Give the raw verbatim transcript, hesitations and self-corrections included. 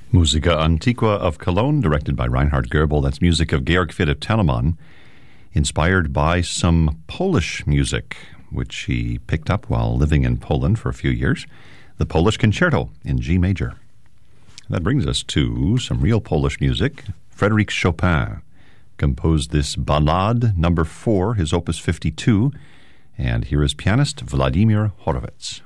Musica Antiqua of Cologne, directed by Reinhard Goebel. That's music of Georg Philipp Telemann, inspired by some Polish music, which he picked up while living in Poland for a few years. The Polish Concerto in G major. That brings us to some real Polish music. Frédéric Chopin composed this Ballade number four, his opus fifty-two, and here is pianist Vladimir Horowitz.